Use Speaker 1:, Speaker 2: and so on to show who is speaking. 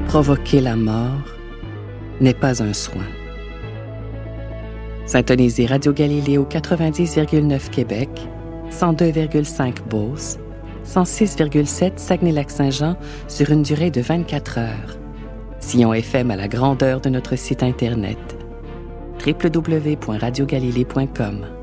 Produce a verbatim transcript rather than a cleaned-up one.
Speaker 1: provoquer la mort n'est pas un soin. Syntonisez Radio Galilée au quatre-vingt-dix virgule neuf Québec, cent deux virgule cinq Beauce, cent six virgule sept Saguenay-Lac-Saint-Jean sur une durée de vingt-quatre heures. Sillon F M à la grandeur de notre site Internet. w w w point radio galilée point com